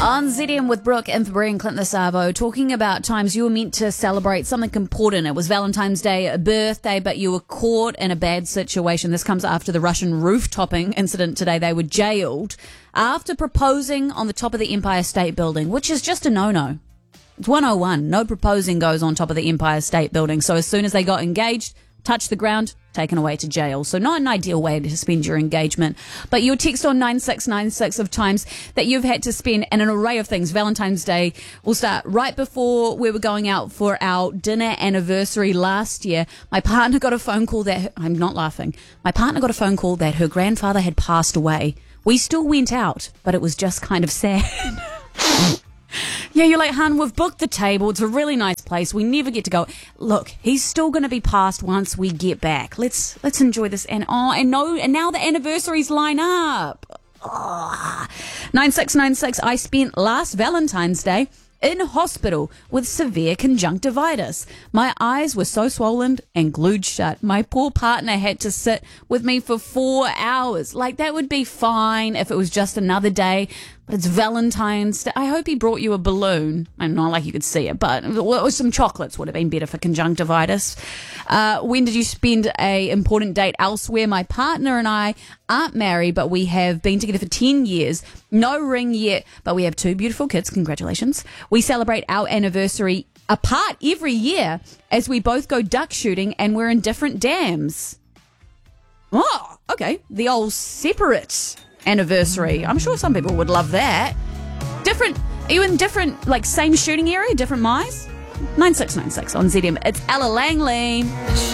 On ZM with Brooke and Fabri and Clint the Savo, talking about times you were meant to celebrate something important. It was Valentine's Day, a birthday, but you were caught in a bad situation. This comes after the Russian roof-topping incident today. They were jailed after proposing on the top of the Empire State Building, which is just a no-no. It's 101. No proposing goes on top of the Empire State Building. So as soon as they got engaged, touched the ground, taken away to jail. So not an ideal way to spend your engagement. But your text on 9696 of times that you've had to spend and an array of things. Valentine's Day will start right before we were going out for our dinner anniversary last year. My partner got a phone call that, I'm not laughing, my partner got a phone call that her grandfather had passed away. We still went out, but it was just kind of sad. Yeah, you're like, hun, we've booked the table. It's a really nice place. We never get to go. Look, he's still going to be passed once we get back. Let's enjoy this. And now the anniversaries line up. 9696. I spent last Valentine's Day in hospital with severe conjunctivitis. My eyes were so swollen and glued shut. My poor partner had to sit with me for 4 hours. Like, that would be fine if it was just another day, but it's Valentine's Day. I hope he brought you a balloon. I'm not like you could see it, but some chocolates would have been better for conjunctivitis. When did you spend a important date elsewhere? My partner and I aren't married, but we have been together for 10 years. No ring yet, but we have 2 beautiful kids. Congratulations. We celebrate our anniversary apart every year as we both go duck shooting and we're in different dams. Oh, okay. The old separate anniversary. I'm sure some people would love that. Different, are you in different, like same shooting area, different mice? 9696 on ZM. It's Ella Langley.